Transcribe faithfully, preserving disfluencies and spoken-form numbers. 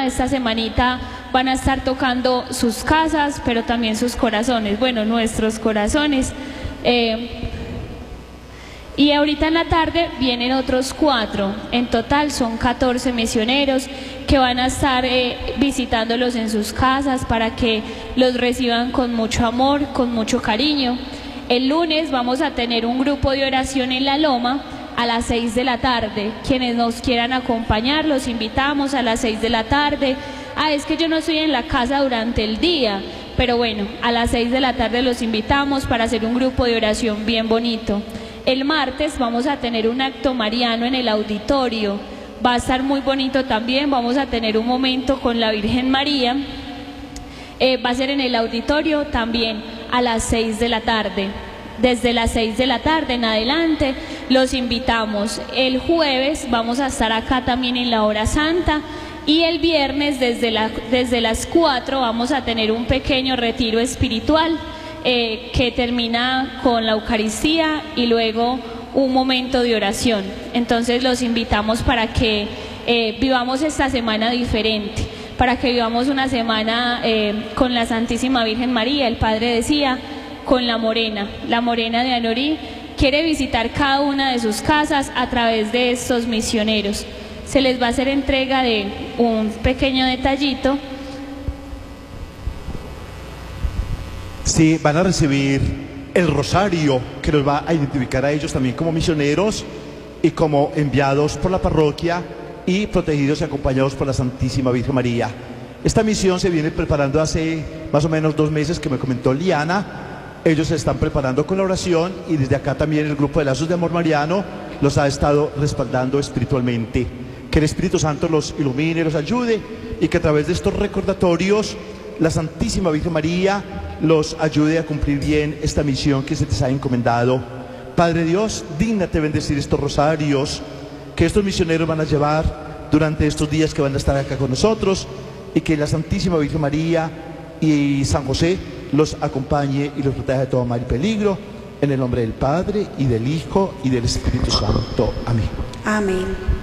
nada, esta semanita van a estar tocando sus casas, pero también sus corazones, bueno, nuestros corazones. Eh, y ahorita en la tarde vienen otros cuatro, en total son catorce misioneros que van a estar eh, visitándolos en sus casas para que los reciban con mucho amor, con mucho cariño. El lunes vamos a tener un grupo de oración en La Loma a las seis de la tarde. Quienes nos quieran acompañar, los invitamos a las seis de la tarde. Ah, es que yo no estoy en la casa durante el día, pero bueno, a las seis de la tarde los invitamos para hacer un grupo de oración bien bonito. El martes vamos a tener un acto mariano en el auditorio. Va a estar muy bonito también, vamos a tener un momento con la Virgen María. Eh, va a ser en el auditorio también a las seis de la tarde. Desde las seis de la tarde en adelante los invitamos. El jueves vamos a estar acá también en la hora santa y el viernes desde, la, desde las cuatro vamos a tener un pequeño retiro espiritual eh, que termina con la Eucaristía y luego un momento de oración. Entonces los invitamos para que eh, vivamos esta semana diferente, para que vivamos una semana eh, con la Santísima Virgen María. El Padre decía, con la Morena, la Morena de Anorí quiere visitar cada una de sus casas a través de estos misioneros. Se les va a hacer entrega de un pequeño detallito. Sí, van a recibir el rosario que los va a identificar a ellos también como misioneros y como enviados por la parroquia y protegidos y acompañados por la Santísima Virgen María. Esta misión se viene preparando hace más o menos dos meses que me comentó Liana. Ellos se están preparando con la oración y desde acá también el grupo de Lazos de Amor Mariano los ha estado respaldando espiritualmente. Que el Espíritu Santo los ilumine, los ayude y que a través de estos recordatorios la Santísima Virgen María los ayude a cumplir bien esta misión que se les ha encomendado. Padre Dios, dígnate bendecir estos rosarios que estos misioneros van a llevar durante estos días que van a estar acá con nosotros y que la Santísima Virgen María y San José los acompañe y los proteja de todo mal y peligro. En el nombre del Padre, y del Hijo, y del Espíritu Santo. Amén. Amén.